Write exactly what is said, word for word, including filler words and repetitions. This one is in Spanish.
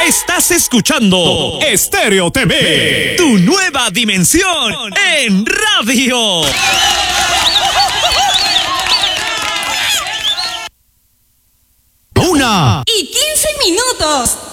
Estás escuchando Estéreo T V, tu nueva dimensión en radio. Una y quince minutos.